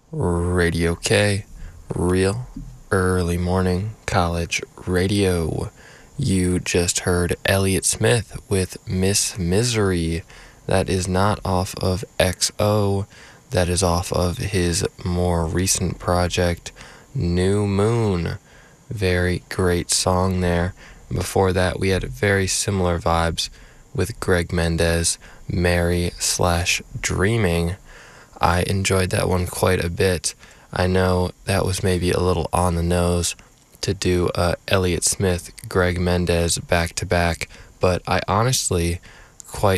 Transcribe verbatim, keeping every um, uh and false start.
Radio K, real early morning college radio. You just heard Elliott Smith with Miss Misery. That is not off of X O. That is off of his more recent project, New Moon. Very great song there. Before that, we had very similar vibes with Greg Mendez, Mary slash Dreaming. I enjoyed that one quite a bit. I know that was maybe a little on the nose to do uh, Elliott Smith, Greg Mendez back to back, but I honestly